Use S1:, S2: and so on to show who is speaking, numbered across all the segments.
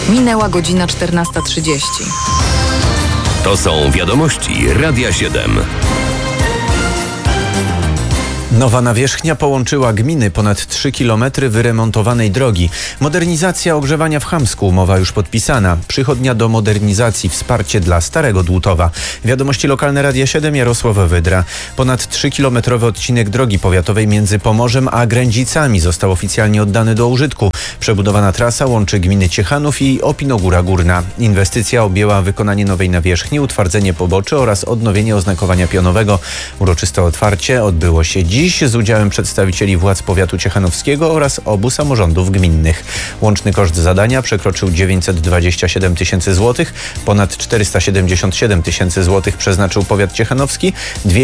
S1: Minęła godzina 14:30.
S2: To są wiadomości Radia 7.
S3: Nowa nawierzchnia połączyła gminy, ponad 3 km wyremontowanej drogi. Modernizacja ogrzewania w Chamsku, umowa już podpisana. Przychodnia do modernizacji, wsparcie dla Starego Dłutowa. Wiadomości lokalne Radia 7, Jarosław Wydra. Ponad 3-kilometrowy odcinek drogi powiatowej między Pomorzem a Grędzicami został oficjalnie oddany do użytku. Przebudowana trasa łączy gminy Ciechanów i Opinogóra Górna. Inwestycja objęła wykonanie nowej nawierzchni, utwardzenie poboczy oraz odnowienie oznakowania pionowego. Uroczyste otwarcie odbyło się dziś z udziałem przedstawicieli władz powiatu ciechanowskiego oraz obu samorządów gminnych. Łączny koszt zadania przekroczył 927 tysięcy złotych, ponad 477 tysięcy złotych przeznaczył powiat ciechanowski,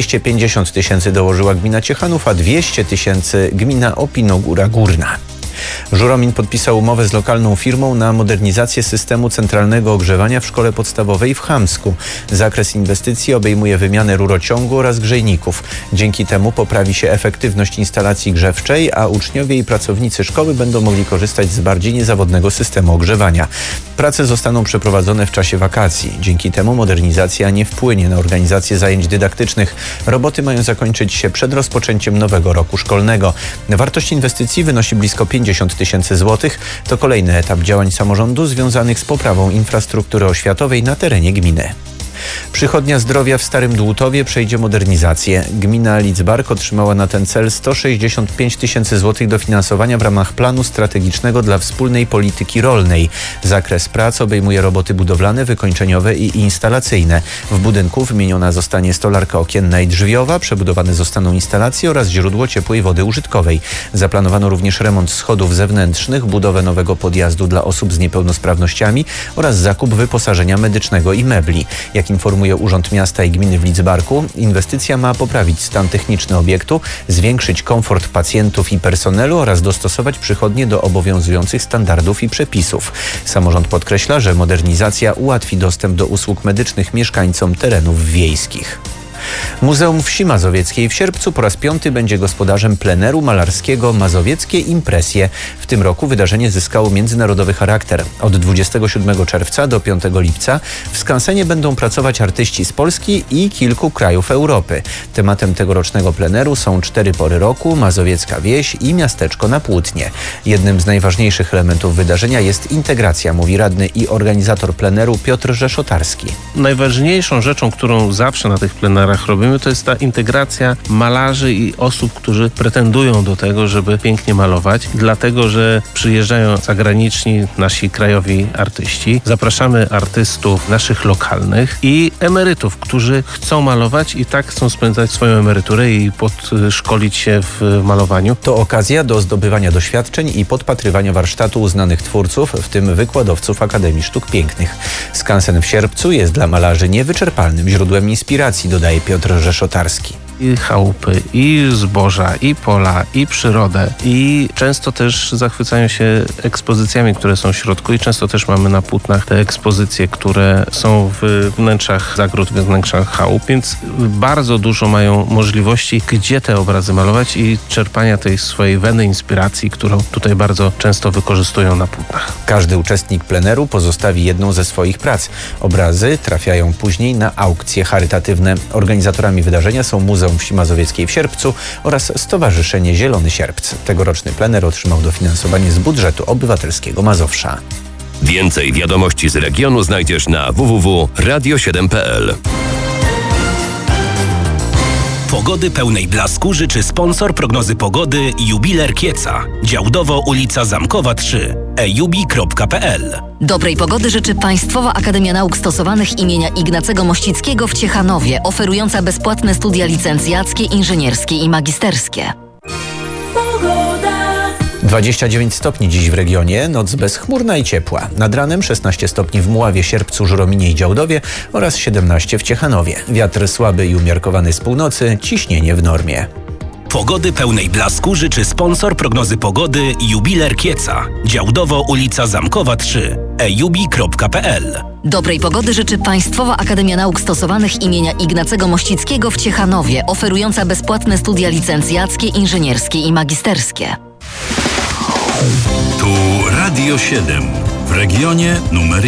S3: 250 tysięcy dołożyła gmina Ciechanów, a 200 tysięcy gmina Opinogóra Górna. Żuromin podpisał umowę z lokalną firmą na modernizację systemu centralnego ogrzewania w szkole podstawowej w Chamsku. Zakres inwestycji obejmuje wymianę rurociągu oraz grzejników. Dzięki temu poprawi się efektywność instalacji grzewczej, a uczniowie i pracownicy szkoły będą mogli korzystać z bardziej niezawodnego systemu ogrzewania. Prace zostaną przeprowadzone w czasie wakacji. Dzięki temu modernizacja nie wpłynie na organizację zajęć dydaktycznych. Roboty mają zakończyć się przed rozpoczęciem nowego roku szkolnego. Wartość inwestycji wynosi blisko 50 tysięcy złotych. To kolejny etap działań samorządu związanych z poprawą infrastruktury oświatowej na terenie gminy. Przychodnia zdrowia w Starym Dłutowie przejdzie modernizację. Gmina Lidzbark otrzymała na ten cel 165 tysięcy złotych dofinansowania w ramach planu strategicznego dla wspólnej polityki rolnej. Zakres prac obejmuje roboty budowlane, wykończeniowe i instalacyjne. W budynku wymieniona zostanie stolarka okienna i drzwiowa, przebudowane zostaną instalacje oraz źródło ciepłej wody użytkowej. Zaplanowano również remont schodów zewnętrznych, budowę nowego podjazdu dla osób z niepełnosprawnościami oraz zakup wyposażenia medycznego i mebli. Jak informuje Urząd Miasta i Gminy w Lidzbarku, inwestycja ma poprawić stan techniczny obiektu, zwiększyć komfort pacjentów i personelu oraz dostosować przychodnie do obowiązujących standardów i przepisów. Samorząd podkreśla, że modernizacja ułatwi dostęp do usług medycznych mieszkańcom terenów wiejskich. Muzeum Wsi Mazowieckiej w Sierpcu po raz 5. będzie gospodarzem pleneru malarskiego Mazowieckie Impresje. W tym roku wydarzenie zyskało międzynarodowy charakter. Od 27 czerwca do 5 lipca w skansenie będą pracować artyści z Polski i kilku krajów Europy. Tematem tegorocznego pleneru są 4 pory roku, mazowiecka wieś i miasteczko na Płótnie. Jednym z najważniejszych elementów wydarzenia jest integracja, mówi radny i organizator pleneru Piotr Rzeszotarski.
S4: Najważniejszą rzeczą, którą zawsze na tych plenerach robimy, to jest ta integracja malarzy i osób, którzy pretendują do tego, żeby pięknie malować, dlatego że przyjeżdżają zagraniczni nasi krajowi artyści. Zapraszamy artystów naszych lokalnych i emerytów, którzy chcą malować i tak chcą spędzać swoją emeryturę i podszkolić się w malowaniu.
S3: To okazja do zdobywania doświadczeń i podpatrywania warsztatu uznanych twórców, w tym wykładowców Akademii Sztuk Pięknych. Skansen w Sierpcu jest dla malarzy niewyczerpalnym źródłem inspiracji, dodaje Piotr Rzeszotarski.
S4: I chałupy, i zboża, i pola, i przyrodę. I często też zachwycają się ekspozycjami, które są w środku i często też mamy na płótnach te ekspozycje, które są w wnętrzach zagród, w wnętrzach chałup, więc bardzo dużo mają możliwości, gdzie te obrazy malować i czerpania tej swojej weny inspiracji, którą tutaj bardzo często wykorzystują na płótnach.
S3: Każdy uczestnik pleneru pozostawi jedną ze swoich prac. Obrazy trafiają później na aukcje charytatywne. Organizatorami wydarzenia są Muzeum Wsi Mazowieckiej w Sierpcu oraz Stowarzyszenie Zielony Sierpc. Tegoroczny plener otrzymał dofinansowanie z budżetu obywatelskiego Mazowsza.
S2: Więcej wiadomości z regionu znajdziesz na www.radio7.pl.
S5: Pogody pełnej blasku życzy sponsor prognozy pogody Jubiler Kieca. Działdowo ulica Zamkowa 3. ejubi.pl.
S6: Dobrej pogody życzy Państwowa Akademia Nauk Stosowanych imienia Ignacego Mościckiego w Ciechanowie, oferująca bezpłatne studia licencjackie, inżynierskie i magisterskie.
S3: 29 stopni dziś w regionie, noc bezchmurna i ciepła. Nad ranem 16 stopni w Mławie, Sierpcu, Żurominie i Działdowie oraz 17 w Ciechanowie. Wiatr słaby i umiarkowany z północy, ciśnienie w normie.
S5: Pogody pełnej blasku życzy sponsor prognozy pogody Jubiler Kieca. Działdowo ulica Zamkowa 3. ejubi.pl.
S6: Dobrej pogody życzy Państwowa Akademia Nauk Stosowanych imienia Ignacego Mościckiego w Ciechanowie, oferująca bezpłatne studia licencjackie, inżynierskie i magisterskie.
S2: Tu Radio 7. W
S7: regionie numer